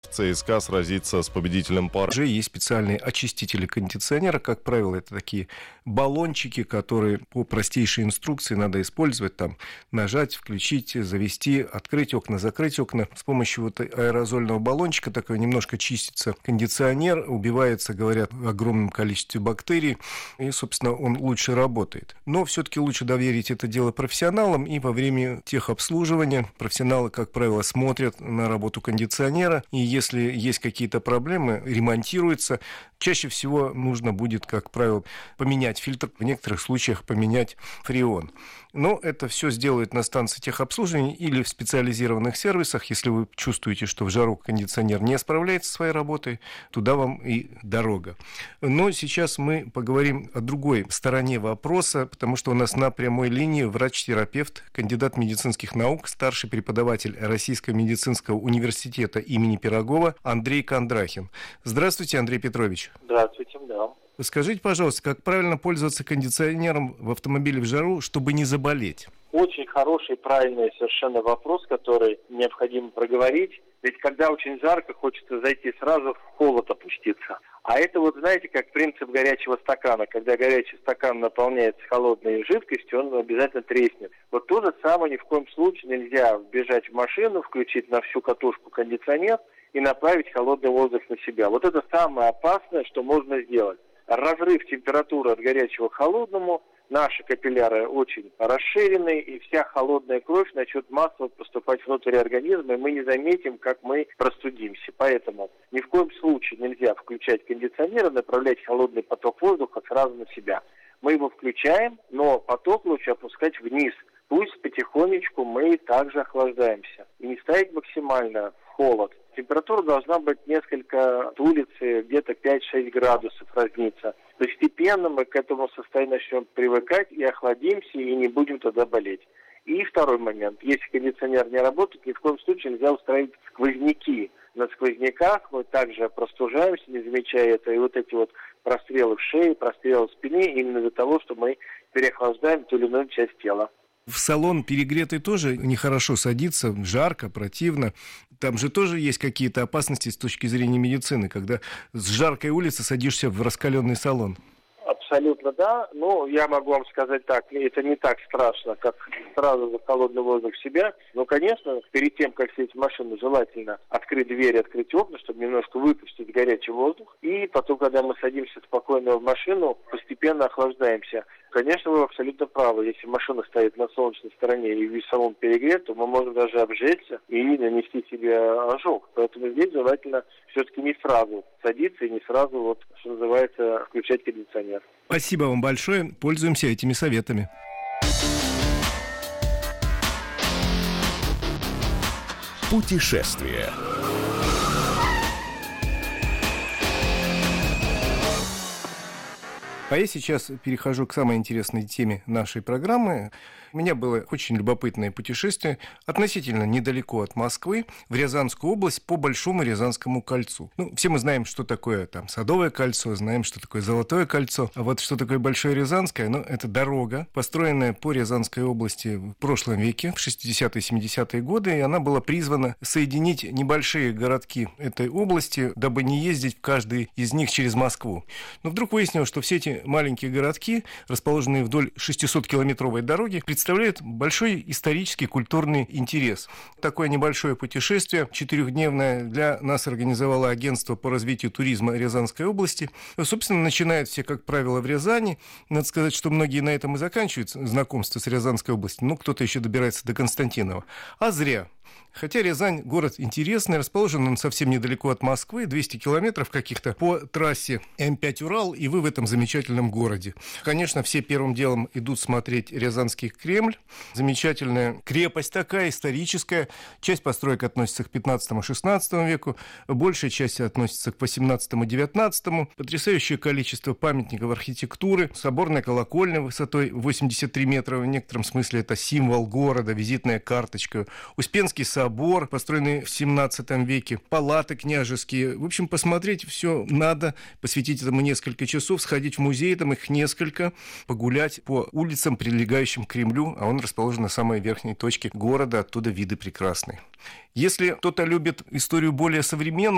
ЦСКА сразится с победителем пар. Уже есть специальные очистители кондиционера. Как правило, это такие баллончики, которые по простейшей инструкции надо использовать. Там нажать, включить, завести, открыть окна, закрыть окна. С помощью вот аэрозольного баллончика такой немножко чистится кондиционер, убивается, говорят, в огромном количестве бактерий, и, собственно, он лучше работает. Но все-таки лучше доверить это дело профессионалам, и во время техобслуживания профессионалы, как правило, смотрят на работу кондиционера, и если есть какие-то проблемы, ремонтируются. Чаще всего нужно будет, как правило, поменять фильтр, в некоторых случаях поменять фреон. Но это все сделают на станции техобслуживания или в специализированных сервисах. Если вы чувствуете, что в жару кондиционер не справляется со своей работой, туда вам и дорога. Но сейчас мы поговорим о другой стороне вопроса, потому что у нас на прямой линии врач-терапевт, кандидат медицинских наук, старший преподаватель Российского медицинского университета имени Пирогова Андрей Кондрахин. Здравствуйте, Андрей Петрович. Здравствуйте, да. Скажите, пожалуйста, как правильно пользоваться кондиционером в автомобиле в жару, чтобы не заболеть? Очень хороший, правильный совершенно вопрос, который необходимо проговорить. Ведь когда очень жарко, хочется зайти сразу в холод опуститься. А это вот, знаете, как принцип горячего стакана. Когда горячий стакан наполняется холодной жидкостью, он обязательно треснет. Вот то же самое ни в коем случае нельзя вбежать в машину, включить на всю катушку кондиционер и направить холодный воздух на себя. Вот это самое опасное, что можно сделать. Разрыв температуры от горячего к холодному, наши капилляры очень расширены, и вся холодная кровь начнет массово поступать внутрь организма, и мы не заметим, как мы простудимся. Поэтому ни в коем случае нельзя включать кондиционер и направлять холодный поток воздуха сразу на себя. Мы его включаем, но поток лучше опускать вниз. Пусть потихонечку мы также охлаждаемся. И не ставить максимально в холод. Температура должна быть несколько от улицы, где-то 5-6 градусов разниться. Постепенно мы к этому состоянию начнем привыкать и охладимся, и не будем тогда болеть. И второй момент. Если кондиционер не работает, ни в коем случае нельзя устраивать сквозняки. На сквозняках мы также простужаемся, не замечая это. И вот эти вот прострелы в шее, прострелы в спине, именно из-за того, что мы переохлаждаем ту или иную часть тела. В салон перегретый тоже нехорошо садиться, жарко, противно. Там же тоже есть какие-то опасности с точки зрения медицины, когда с жаркой улицы садишься в раскаленный салон. Абсолютно да. Но я могу вам сказать так, это не так страшно, как сразу за холодный воздух в себя. Но, конечно, перед тем, как сесть в машину, желательно открыть двери, открыть окна, чтобы немножко выпустить горячий воздух. И потом, когда мы садимся спокойно в машину, постепенно охлаждаемся. Конечно, вы абсолютно правы. Если машина стоит на солнечной стороне и весь салон перегрет, то мы можем даже обжечься и нанести себе ожог. Поэтому здесь желательно все-таки не сразу садиться и не сразу, вот, что называется, включать кондиционер. Спасибо вам большое. Пользуемся этими советами. Путешествие. А я сейчас перехожу к самой интересной теме нашей программы. У меня было очень любопытное путешествие относительно недалеко от Москвы в Рязанскую область по Большому Рязанскому кольцу. Все мы знаем, что такое там Садовое кольцо, знаем, что такое Золотое кольцо. А вот что такое Большое Рязанское? Это дорога, построенная по Рязанской области в прошлом веке, в 60-е, 70-е годы, и она была призвана соединить небольшие городки этой области, дабы не ездить в каждый из них через Москву. Но вдруг выяснилось, что все эти маленькие городки, расположенные вдоль 600-километровой дороги, представляют большой исторический культурный интерес. Такое небольшое путешествие, 4-дневное, для нас организовало агентство по развитию туризма Рязанской области. Собственно, начинают все, как правило, в Рязани. Надо сказать, что многие на этом и заканчивают знакомство с Рязанской областью. Кто-то еще добирается до Константинова. А зря. Хотя Рязань город интересный, расположен он совсем недалеко от Москвы, 200 километров каких-то по трассе М5 Урал, и вы в этом замечательном городе. Конечно, все первым делом идут смотреть Рязанский Кремль. Замечательная крепость такая, историческая. Часть построек относится к 15-16 веку, большая часть относится к 18-19. Потрясающее количество памятников архитектуры. Соборная колокольня высотой 83 метра, в некотором смысле это символ города, визитная карточка. Успенский собор, построенный в 17 веке, палаты княжеские. В общем, посмотреть все надо, посвятить этому несколько часов, сходить в музей, там их несколько, погулять по улицам, прилегающим к Кремлю, а он расположен на самой верхней точке города, оттуда виды прекрасные. Если кто-то любит историю более современную,